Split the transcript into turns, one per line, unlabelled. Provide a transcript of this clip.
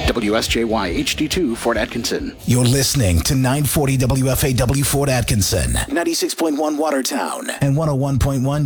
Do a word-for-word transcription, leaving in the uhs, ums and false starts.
W S J Y H D two, Fort Atkinson.
You're listening to nine forty W F A W Fort Atkinson, ninety-six point one Watertown, and one oh one point one